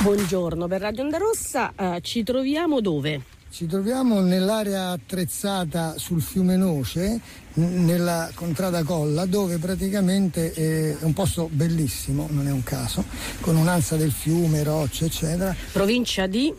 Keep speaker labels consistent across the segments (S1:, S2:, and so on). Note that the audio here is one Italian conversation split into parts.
S1: Buongiorno, per Radio Onda Rossa ci troviamo dove?
S2: Ci troviamo nell'area attrezzata sul fiume Noce, nella contrada Colla, dove praticamente è un posto bellissimo, non è un caso, con un'alza del fiume, rocce, eccetera.
S1: Provincia di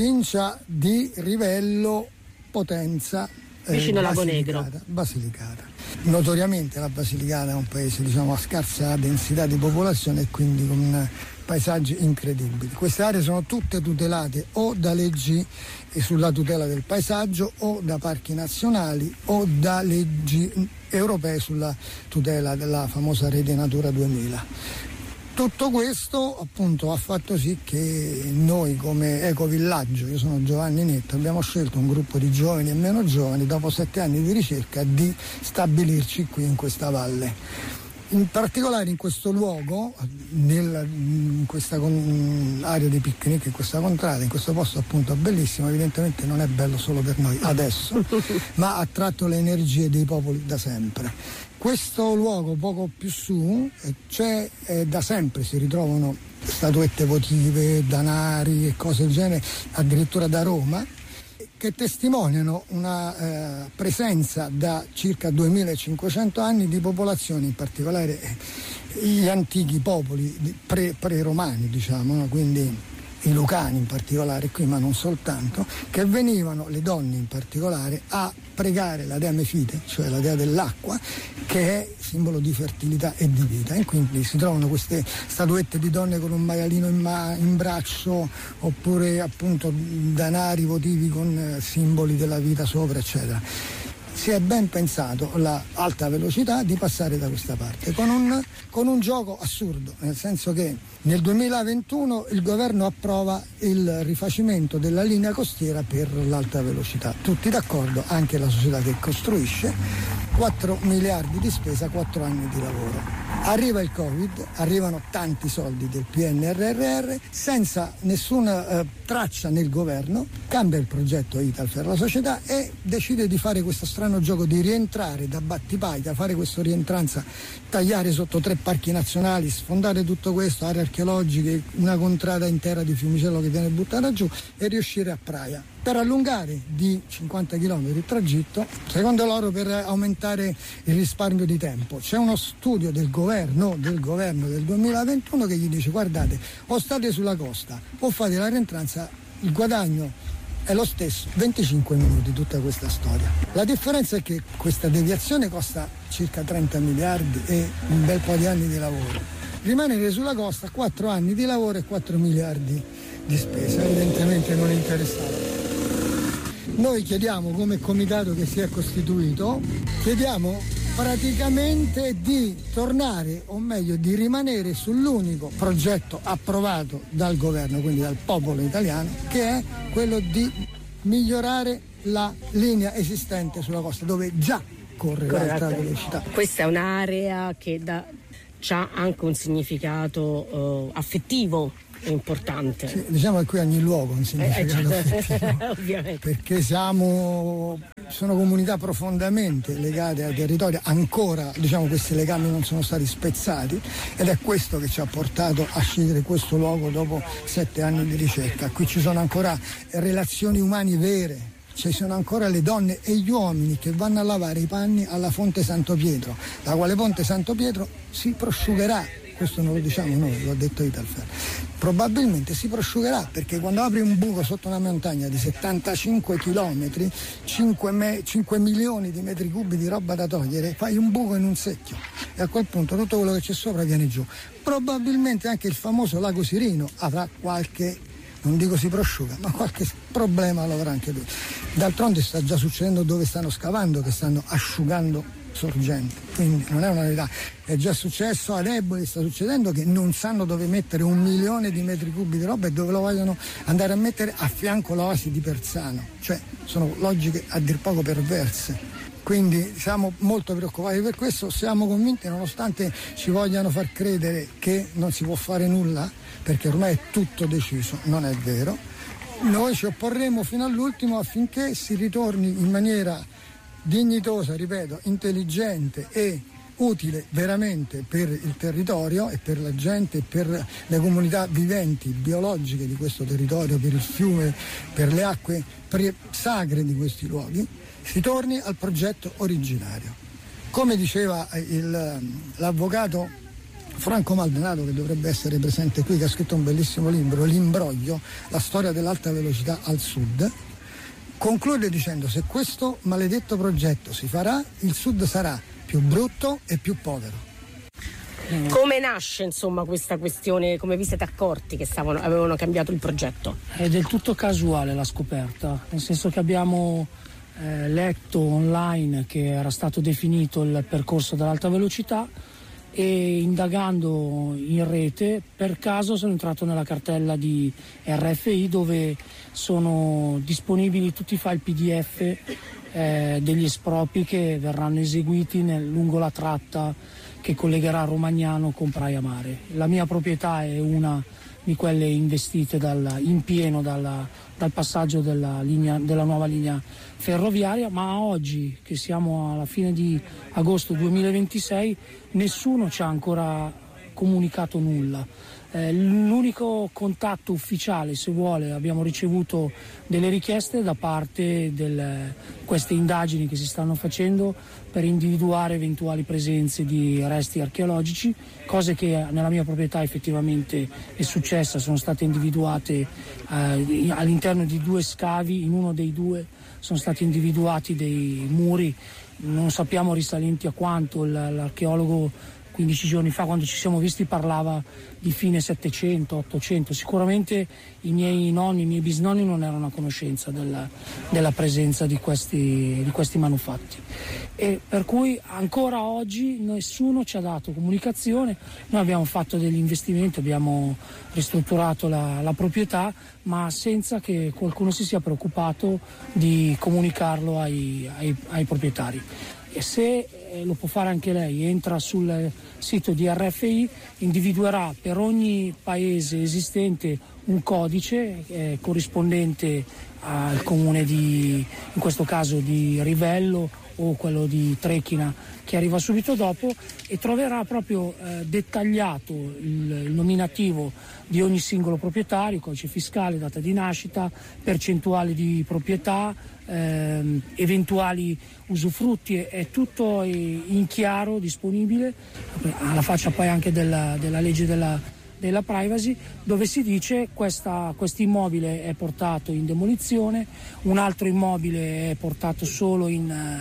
S2: Rivello, Potenza,
S1: vicino Lago Negro.
S2: Basilicata. Notoriamente la Basilicata è un paese, diciamo, a scarsa densità di popolazione e quindi con paesaggi incredibili. Queste aree sono tutte tutelate o da leggi sulla tutela del paesaggio o da parchi nazionali o da leggi europee sulla tutela della famosa rete Natura 2000. Tutto questo appunto ha fatto sì che noi come ecovillaggio, io sono Giovanni Netto, abbiamo scelto un gruppo di giovani e meno giovani dopo 7 anni di ricerca di stabilirci qui in questa valle. In particolare in questo luogo, in questa area di picnic, in questa contrada, in questo posto appunto bellissimo, evidentemente non è bello solo per noi adesso, ma ha attratto le energie dei popoli da sempre. Questo luogo poco più su da sempre si ritrovano statuette votive, danari e cose del genere, addirittura da Roma, che testimoniano una presenza da circa 2500 anni di popolazioni, in particolare gli antichi popoli pre-romani, diciamo, no? Quindi i lucani in particolare qui, ma non soltanto, che venivano, le donne in particolare, a pregare la dea Mefite, cioè la dea dell'acqua, che è simbolo di fertilità e di vita, e quindi si trovano queste statuette di donne con un maialino in braccio, oppure appunto danari votivi con simboli della vita sopra, eccetera. Si è ben pensato l'alta velocità di passare da questa parte con un gioco assurdo, nel senso che nel 2021 il governo approva il rifacimento della linea costiera per l'alta velocità. Tutti d'accordo, anche la società che costruisce, 4 miliardi di spesa, 4 anni di lavoro. Arriva il Covid, arrivano tanti soldi del PNRR, senza nessuna traccia nel governo, cambia il progetto Italfer, la società, e decide di fare questo strano gioco di rientrare da Battipaglia, fare questa rientranza, tagliare sotto 3 parchi nazionali, sfondare tutto questo, aree archeologiche, una contrada intera di Fiumicello che viene buttata giù, e riuscire a Praia, per allungare di 50 km il tragitto, secondo loro per aumentare il risparmio di tempo. C'è uno studio del governo del 2021 che gli dice: guardate, o state sulla costa o fate la rientranza, il guadagno è lo stesso, 25 minuti tutta questa storia. La differenza è che questa deviazione costa circa 30 miliardi e un bel po' di anni di lavoro. Rimanere sulla costa, 4 anni di lavoro e 4 miliardi di spesa, evidentemente non interessava. Noi chiediamo, come comitato che si è costituito, chiediamo praticamente di tornare, o meglio di rimanere sull'unico progetto approvato dal governo, quindi dal popolo italiano, che è quello di migliorare la linea esistente sulla costa, dove già corre l'alta velocità.
S1: Questa è un'area che ha anche un significato affettivo importante.
S2: Sì, diciamo che qui ogni luogo ha un significato
S1: ovviamente,
S2: perché sono comunità profondamente legate ai territori, ancora, diciamo, questi legami non sono stati spezzati, ed è questo che ci ha portato a scegliere questo luogo dopo 7 anni di ricerca. Qui ci sono ancora relazioni umane vere, ci sono ancora le donne e gli uomini che vanno a lavare i panni alla fonte Santo Pietro, la quale fonte Santo Pietro si prosciugherà. Questo non lo diciamo noi, lo ha detto Italfer. Probabilmente si prosciugherà, perché quando apri un buco sotto una montagna di 75 chilometri, 5 milioni di metri cubi di roba da togliere, fai un buco in un secchio e a quel punto tutto quello che c'è sopra viene giù. Probabilmente anche il famoso lago Sirino avrà qualche, non dico si prosciuga, ma qualche problema lo avrà anche lui. D'altronde sta già succedendo dove stanno scavando, che stanno asciugando sorgenti, quindi non è una novità. È già successo ad Eboli, sta succedendo che non sanno dove mettere 1 milione di metri cubi di roba e dove lo vogliono andare a mettere a fianco l'oasi di Persano, cioè sono logiche a dir poco perverse. Quindi siamo molto preoccupati per questo, siamo convinti, nonostante ci vogliano far credere che non si può fare nulla, perché ormai è tutto deciso, non è vero. Noi ci opporremo fino all'ultimo affinché si ritorni in maniera dignitosa, ripeto, intelligente e utile veramente per il territorio e per la gente e per le comunità viventi, biologiche di questo territorio, per il fiume, per le acque sacre di questi luoghi, si torni al progetto originario. Come diceva l'avvocato Franco Maldonato, che dovrebbe essere presente qui, che ha scritto un bellissimo libro, L'imbroglio, la storia dell'alta velocità al sud, conclude dicendo: se questo maledetto progetto si farà, il sud sarà più brutto e più povero.
S1: Come nasce insomma questa questione? Come vi siete accorti che avevano cambiato il progetto?
S3: È del tutto casuale la scoperta, nel senso che abbiamo letto online che era stato definito il percorso dell'alta velocità e indagando in rete per caso sono entrato nella cartella di RFI dove sono disponibili tutti i file PDF degli espropri che verranno eseguiti lungo la tratta che collegherà Romagnano con Praia Mare. La mia proprietà è una di quelle investite in pieno dal passaggio della nuova linea ferroviaria, ma oggi che siamo alla fine di agosto 2026 nessuno ci ha ancora comunicato nulla. L'unico contatto ufficiale, se vuole, abbiamo ricevuto delle richieste da parte di queste indagini che si stanno facendo per individuare eventuali presenze di resti archeologici, cose che nella mia proprietà effettivamente è successa. Sono state individuate all'interno di 2 scavi, in uno dei 2 sono stati individuati dei muri, non sappiamo risalenti a quanto. L'archeologo 15 giorni fa, quando ci siamo visti, parlava di fine 700, 800. Sicuramente i miei nonni, i miei bisnonni non erano a conoscenza della presenza di questi manufatti. E per cui ancora oggi nessuno ci ha dato comunicazione. Noi abbiamo fatto degli investimenti, abbiamo ristrutturato la proprietà, ma senza che qualcuno si sia preoccupato di comunicarlo ai proprietari. E se lo può fare anche lei, entra sul sito di RFI, individuerà per ogni paese esistente un codice corrispondente al comune in questo caso di Rivello o quello di Trechina, che arriva subito dopo, e troverà proprio dettagliato il nominativo di ogni singolo proprietario, codice fiscale, data di nascita, percentuale di proprietà, eventuali usufrutti. È tutto in chiaro, disponibile, alla faccia poi anche della legge della privacy, dove si dice questo immobile è portato in demolizione, un altro immobile è portato solo in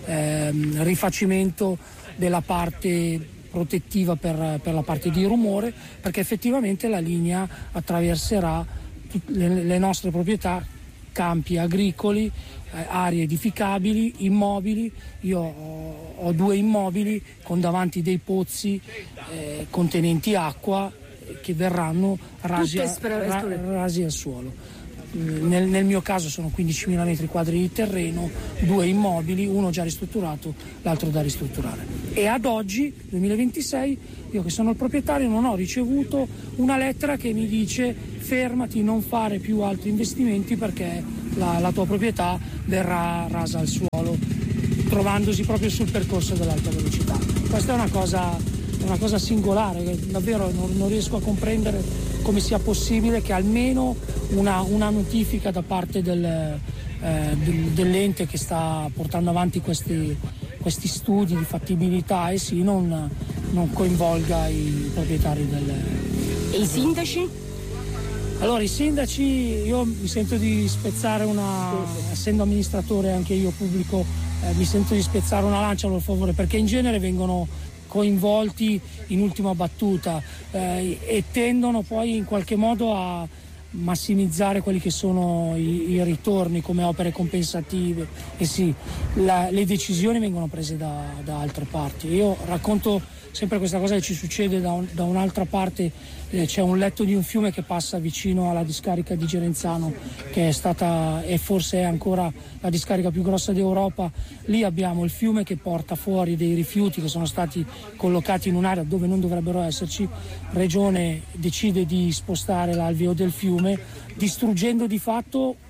S3: rifacimento della parte protettiva per la parte di rumore, perché effettivamente la linea attraverserà le nostre proprietà, campi agricoli, aree edificabili, immobili. Io ho 2 immobili con davanti dei pozzi contenenti acqua che verranno rasi al suolo. Nel mio caso sono 15.000 metri quadri di terreno, 2 immobili, uno già ristrutturato, l'altro da ristrutturare. E ad oggi, 2026, io che sono il proprietario non ho ricevuto una lettera che mi dice: fermati, non fare più altri investimenti perché la tua proprietà verrà rasa al suolo, trovandosi proprio sul percorso dell'alta velocità. Questa è una cosa singolare, che davvero non riesco a comprendere come sia possibile che almeno una notifica da parte dell'ente che sta portando avanti questi studi di fattibilità non coinvolga i proprietari
S1: E i sindaci?
S3: Allora, i sindaci, io mi sento di spezzare essendo amministratore anche io pubblico, mi sento di spezzare una lancia a loro favore, perché in genere vengono coinvolti in ultima battuta e tendono poi in qualche modo a massimizzare quelli che sono i ritorni come opere compensative. E sì, le decisioni vengono prese da altre parti. Io racconto sempre questa cosa che ci succede da un'altra parte. C'è un letto di un fiume che passa vicino alla discarica di Gerenzano, che è stata e forse è ancora la discarica più grossa d'Europa. Lì abbiamo il fiume che porta fuori dei rifiuti che sono stati collocati in un'area dove non dovrebbero esserci. Regione decide di spostare l'alveo del fiume, distruggendo di fatto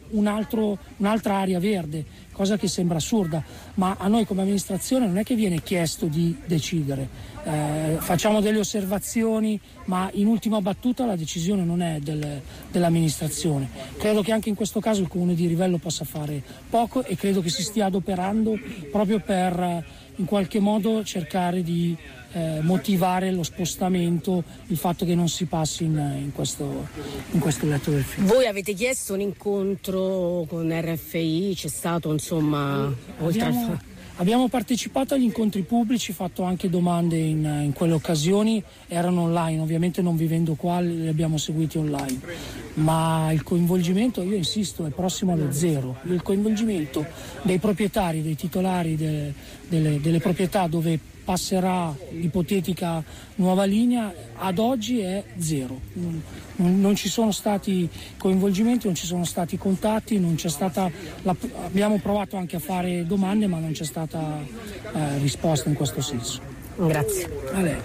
S3: un'altra area verde, cosa che sembra assurda, ma a noi come amministrazione non è che viene chiesto di decidere, facciamo delle osservazioni, ma in ultima battuta la decisione non è dell'amministrazione. Credo che anche in questo caso il Comune di Rivello possa fare poco e credo che si stia adoperando proprio per in qualche modo cercare di motivare lo spostamento, il fatto che non si passi in questo letto del fiume.
S1: Voi avete chiesto un incontro con RFI, c'è stato insomma
S3: Abbiamo partecipato agli incontri pubblici, fatto anche domande in quelle occasioni, erano online, ovviamente non vivendo qua li abbiamo seguiti online, ma il coinvolgimento, io insisto, è prossimo allo zero. Il coinvolgimento dei proprietari, dei titolari delle proprietà dove passerà l'ipotetica nuova linea ad oggi è zero. Non ci sono stati coinvolgimenti, non ci sono stati contatti, non c'è stata abbiamo provato anche a fare domande ma non c'è stata risposta in questo senso.
S1: Grazie.
S3: A lei.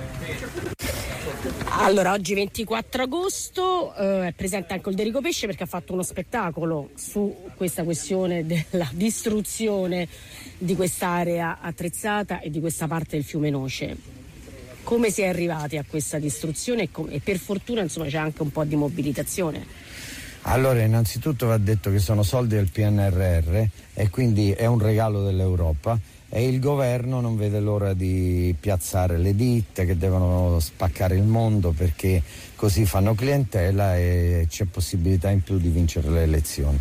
S1: Allora, oggi 24 agosto è presente anche Olderico Pesce perché ha fatto uno spettacolo su questa questione della distruzione di quest'area attrezzata e di questa parte del fiume Noce. Come si è arrivati a questa distruzione e per fortuna insomma c'è anche un po' di mobilitazione.
S4: Allora, innanzitutto va detto che sono soldi del PNRR e quindi è un regalo dell'Europa e il governo non vede l'ora di piazzare le ditte che devono spaccare il mondo perché così fanno clientela e c'è possibilità in più di vincere le elezioni.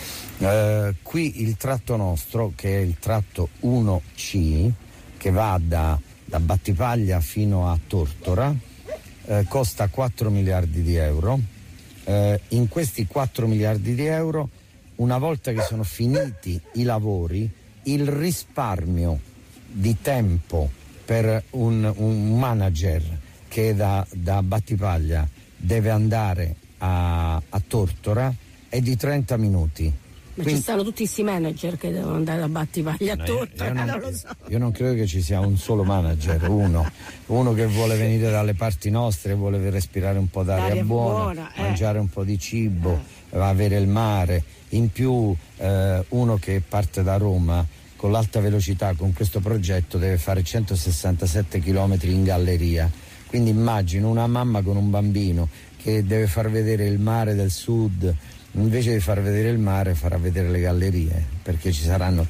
S4: Qui il tratto nostro, che è il tratto 1C, che va da Battipaglia fino a Tortora, costa 4 miliardi di euro. In questi 4 miliardi di euro, una volta che sono finiti i lavori, il risparmio di tempo per un manager che da Battipaglia deve andare a Tortora è di 30 minuti.
S1: Ma quindi, ci stanno tutti questi manager che devono andare a Battipaglia a Tortora, non lo so.
S4: Io non credo che ci sia un solo manager, uno che vuole venire dalle parti nostre, vuole respirare un po' d'aria buona, mangiare un po' di cibo, avere il mare, in più uno che parte da Roma con l'alta velocità con questo progetto deve fare 167 km in galleria, quindi immagino una mamma con un bambino che deve far vedere il mare del sud, invece di far vedere il mare farà vedere le gallerie, perché ci saranno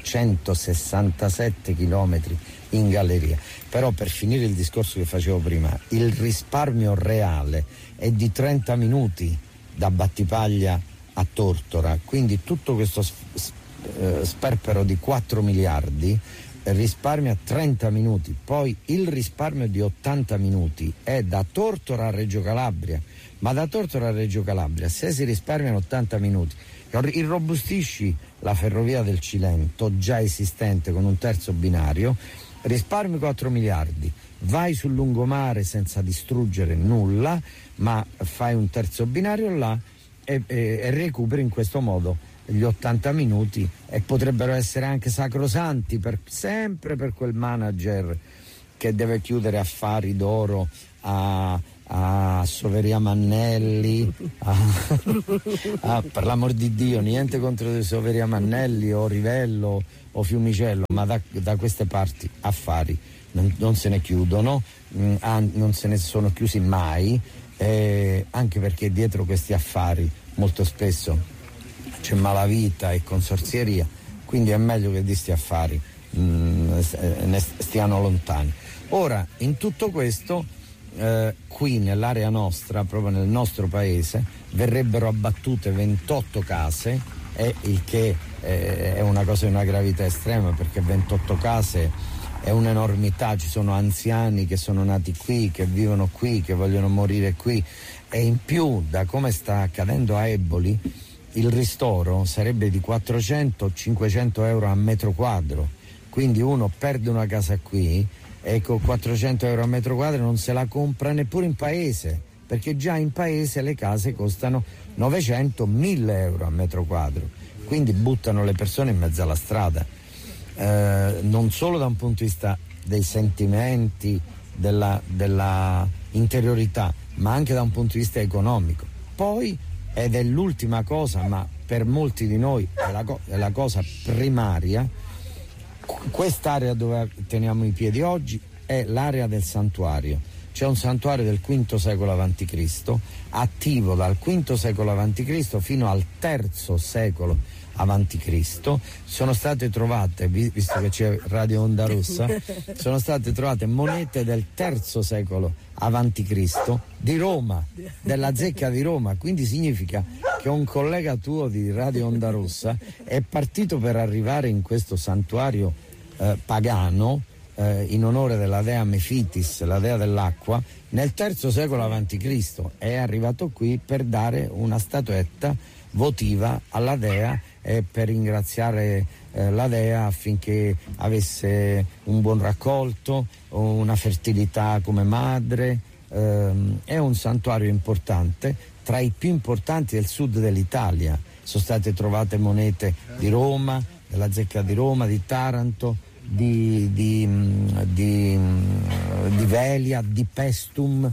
S4: 167 chilometri in galleria. Però per finire il discorso che facevo prima, il risparmio reale è di 30 minuti da Battipaglia a Tortora, quindi tutto questo sperpero di 4 miliardi risparmia 30 minuti, poi il risparmio di 80 minuti è da Tortora a Reggio Calabria, ma da Tortora a Reggio Calabria se si risparmiano 80 minuti irrobustisci la ferrovia del Cilento già esistente con un terzo binario, risparmi 4 miliardi, vai sul lungomare senza distruggere nulla ma fai un terzo binario là e recuperi in questo modo gli 80 minuti e potrebbero essere anche sacrosanti sempre per quel manager che deve chiudere affari d'oro a Soveria Mannelli, per l'amor di Dio, niente contro Soveria Mannelli o Rivello o Fiumicello, ma da queste parti affari non se ne chiudono, non se ne sono chiusi mai, anche perché dietro questi affari molto spesso c'è malavita e consorzieria, quindi è meglio che di sti affari ne stiano lontani. Ora, in tutto questo, qui nell'area nostra, proprio nel nostro paese, verrebbero abbattute 28 case, il che è una cosa di una gravità estrema, perché 28 case è un'enormità, ci sono anziani che sono nati qui, che vivono qui, che vogliono morire qui, e in più, da come sta accadendo a Eboli, il ristoro sarebbe di 400-500 euro a metro quadro, quindi uno perde una casa qui e con 400 euro a metro quadro non se la compra neppure in paese, perché già in paese le case costano 900-1000 euro a metro quadro, quindi buttano le persone in mezzo alla strada, non solo da un punto di vista dei sentimenti, della interiorità, ma anche da un punto di vista economico. Poi, ed è l'ultima cosa, ma per molti di noi è la cosa primaria. Quest'area dove teniamo i piedi oggi è l'area del santuario. C'è un santuario del V secolo a.C., attivo dal V secolo a.C. fino al III secolo a.C. Sono state trovate, visto che c'è Radio Onda Rossa, sono state trovate monete del III secolo a.C. di Roma, della zecca di Roma. Quindi significa che un collega tuo di Radio Onda Rossa è partito per arrivare in questo santuario pagano in onore della dea Mefitis, la dea dell'acqua, nel III secolo a.C. È arrivato qui per dare una statuetta votiva alla dea e per ringraziare la dea affinché avesse un buon raccolto, una fertilità come madre. È un santuario importante, tra i più importanti del sud dell'Italia. Sono state trovate monete di Roma, della zecca di Roma, di Taranto, di Velia, di Pestum,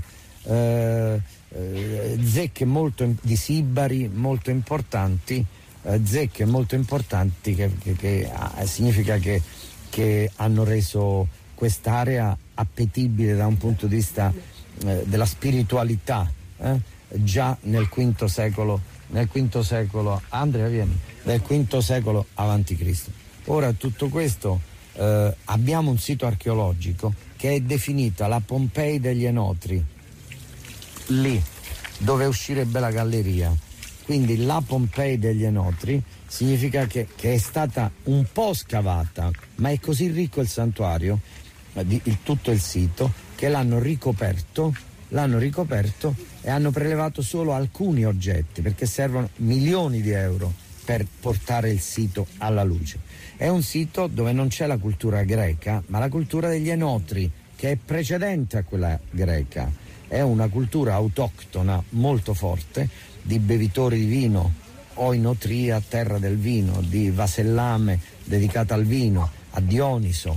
S4: zecche di Sibari molto importanti, zecche molto importanti che significa che hanno reso quest'area appetibile da un punto di vista della spiritualità, già nel V secolo, Andrea vieni, nel V secolo a.C. Ora tutto questo, abbiamo un sito archeologico che è definita la Pompei degli Enotri, lì dove uscirebbe la galleria. Quindi la Pompei degli Enotri significa che è stata un po' scavata, ma è così ricco il santuario, tutto il sito, che l'hanno ricoperto e hanno prelevato solo alcuni oggetti, perché servono milioni di euro per portare il sito alla luce. È un sito dove non c'è la cultura greca, ma la cultura degli Enotri, che è precedente a quella greca. È una cultura autoctona molto forte, di bevitori di vino, Oinotria, terra del vino, di Vasellame, dedicata al vino, a Dioniso.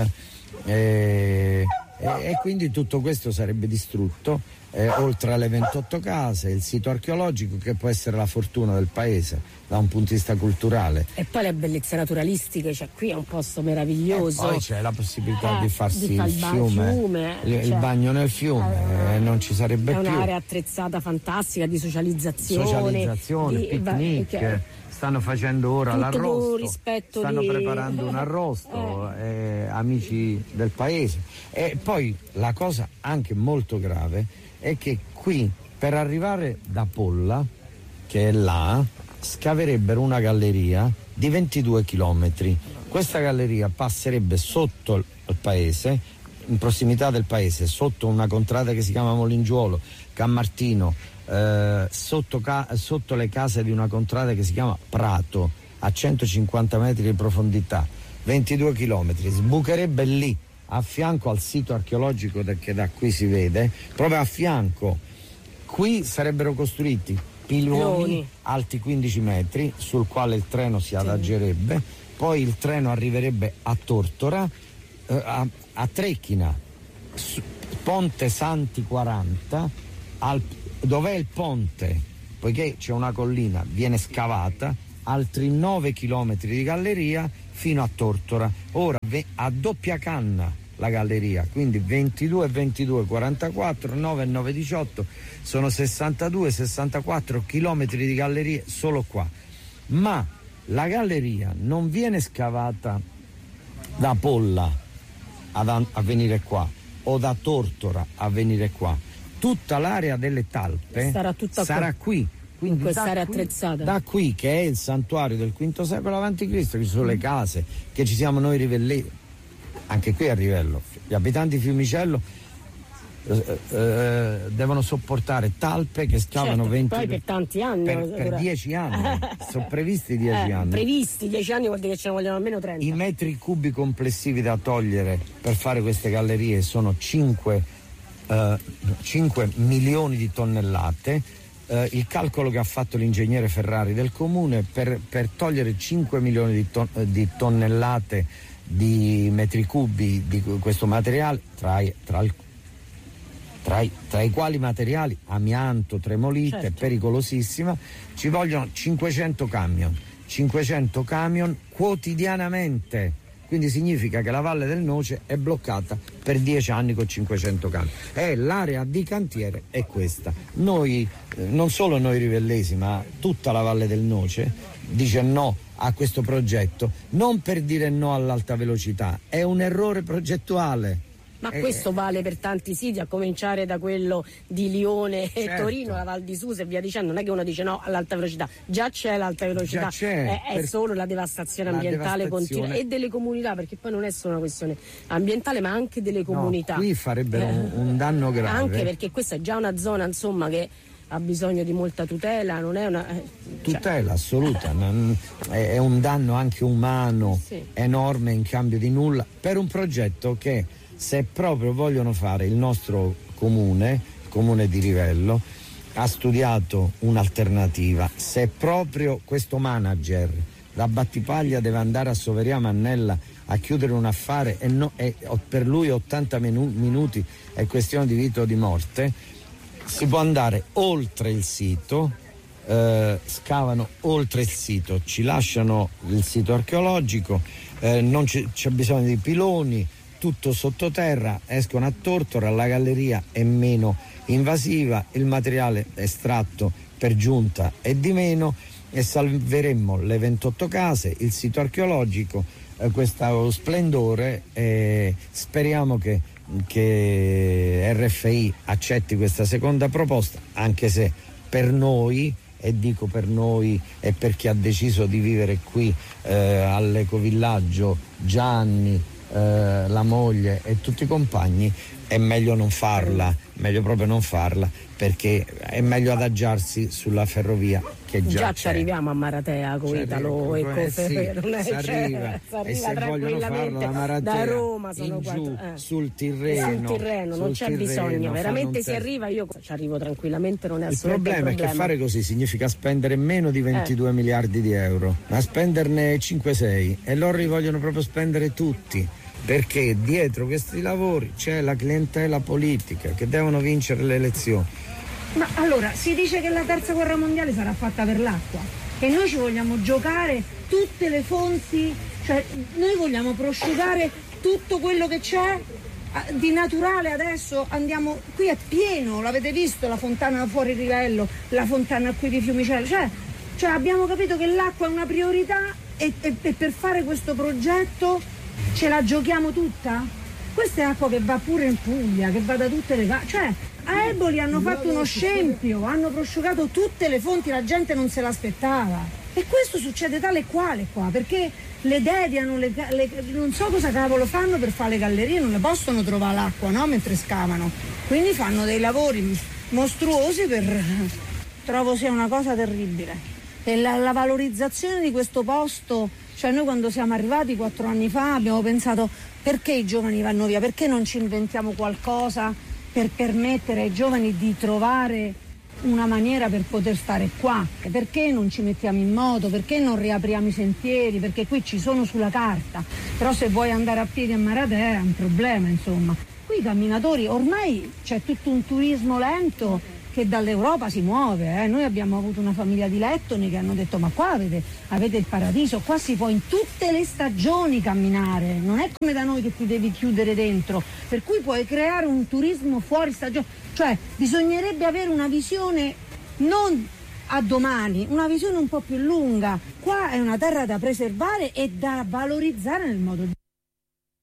S4: E quindi tutto questo sarebbe distrutto, oltre alle 28 case, il sito archeologico, che può essere la fortuna del paese da un punto di vista culturale.
S1: E poi le bellezze naturalistiche, cioè qui è un posto meraviglioso.
S4: E poi c'è la possibilità di farsi il fiume, il bagno nel fiume, non ci sarebbe più.
S1: È un'area attrezzata fantastica di socializzazione,
S4: picnic. Stanno facendo ora l'arrosto, stanno preparando un arrosto, amici del paese. E poi la cosa anche molto grave è che qui, per arrivare da Polla, che è là, scaverebbero una galleria di 22 chilometri. Questa galleria passerebbe sotto il paese, in prossimità del paese, sotto una contrada che si chiama Molingiuolo, Cammartino, sotto le case di una contrada che si chiama Prato, a 150 metri di profondità, 22 chilometri, sbucherebbe lì, a fianco al sito archeologico che da qui si vede, proprio a fianco. Qui sarebbero costruiti piloni alti 15 metri sul quale il treno si adagerebbe, poi il treno arriverebbe a Tortora, a Trecchina, Ponte Santi 40, dov'è il ponte, poiché c'è una collina, viene scavata, altri 9 chilometri di galleria fino a Tortora. Ora a doppia canna la galleria, quindi 22 e 22, 44, 9 e 9, 18, sono 62, 64 chilometri di gallerie solo qua. Ma la galleria non viene scavata da Polla a venire qua o da Tortora a venire qua. Tutta l'area delle talpe sarà qui. Quindi
S1: quest'area attrezzata.
S4: Da qui, che è il santuario del V secolo a.C., che ci sono le case, che ci siamo noi Rivelli, anche qui a Rivello. Gli abitanti di Fiumicello devono sopportare talpe che scavano 20
S1: poi per tanti anni,
S4: per 10 anni. Sono previsti 10 anni.
S1: Previsti 10 anni vuol dire che ce ne vogliono almeno 30.
S4: I metri cubi complessivi da togliere per fare queste gallerie sono 5 milioni di tonnellate. Il calcolo che ha fatto l'ingegnere Ferrari del comune per togliere 5 milioni di tonnellate di metri cubi di questo materiale, tra tra i quali materiali amianto, tremolite,
S1: certo,
S4: pericolosissima. Ci vogliono 500 camion quotidianamente, quindi significa che la Valle del Noce è bloccata per 10 anni con 500 camion. L'area di cantiere è questa. Noi, non solo noi rivellesi, ma tutta la Valle del Noce dice no a questo progetto, non per dire no all'alta velocità, è un errore progettuale.
S1: Ma questo vale per tanti siti, a cominciare da quello di Lione e
S4: certo,
S1: Torino, la Val di Susa e via dicendo. Non è che uno dice no all'alta velocità, già c'è l'alta velocità, è solo la devastazione ambientale continua e delle comunità, perché poi non è solo una questione ambientale ma anche delle comunità.
S4: No, qui farebbero un danno grave.
S1: Anche perché questa è già una zona, insomma, che ha bisogno di molta tutela, non è una
S4: tutela assoluta, è un danno anche umano, sì, enorme in cambio di nulla per un progetto che, se proprio vogliono fare, il nostro comune di Rivello ha studiato un'alternativa. Se proprio questo manager da Battipaglia deve andare a Soveria Mannella a chiudere un affare e per lui 80 minuti è questione di vita o di morte, si può andare oltre il sito, scavano oltre il sito, ci lasciano il sito archeologico, non c'è bisogno di piloni, tutto sottoterra, escono a Tortora, la galleria è meno invasiva, il materiale estratto per giunta è di meno e salveremmo le 28 case, il sito archeologico, questo splendore. Speriamo che RFI accetti questa seconda proposta, anche se per noi, e dico per noi e per chi ha deciso di vivere qui all'ecovillaggio, Gianni, la moglie e tutti i compagni, è meglio non farla, meglio proprio non farla, perché è meglio adagiarsi sulla ferrovia che già
S1: ci arriviamo a Maratea con Italo e con Ferrero,
S4: si arriva
S1: e se vogliono farlo
S4: la Maratea
S1: da Roma sono
S4: giù, sul Tirreno,
S1: non c'è bisogno, veramente si arriva, io ci arrivo tranquillamente, non è assolutamente
S4: il problema è che fare così significa spendere meno di 22 miliardi di euro, ma spenderne 5-6 e loro li vogliono proprio spendere tutti, perché dietro questi lavori c'è la clientela politica che devono vincere le elezioni.
S5: Ma allora, si dice che la terza guerra mondiale sarà fatta per l'acqua e noi ci vogliamo giocare tutte le fonti, cioè noi vogliamo prosciugare tutto quello che c'è di naturale. Adesso andiamo, qui è pieno, l'avete visto, la fontana fuori Rivello, la fontana qui di Fiumicello, cioè abbiamo capito che l'acqua è una priorità e per fare questo progetto ce la giochiamo tutta? Questa è acqua che va pure in Puglia, che va da tutte le parti, cioè a Eboli hanno fatto uno scempio, hanno prosciugato tutte le fonti, la gente non se l'aspettava. E questo succede tale e quale qua, perché le deviano, non so cosa cavolo fanno per fare le gallerie, non le possono trovare l'acqua, no? Mentre scavano. Quindi fanno dei lavori mostruosi trovo sia una cosa terribile. E la valorizzazione di questo posto, cioè noi quando siamo arrivati 4 anni fa abbiamo pensato: perché i giovani vanno via? Perché non ci inventiamo qualcosa per permettere ai giovani di trovare una maniera per poter stare qua? Perché non ci mettiamo in moto? Perché non riapriamo i sentieri? Perché qui ci sono sulla carta, però se vuoi andare a piedi a Maratea è un problema, insomma. Qui i camminatori, ormai c'è tutto un turismo lento che dall'Europa si muove. Noi abbiamo avuto una famiglia di lettoni che hanno detto: ma qua avete il paradiso, qua si può in tutte le stagioni camminare, non è come da noi che ti devi chiudere dentro, per cui puoi creare un turismo fuori stagione. Cioè bisognerebbe avere una visione non a domani, una visione un po' più lunga. Qua è una terra da preservare e da valorizzare nel modo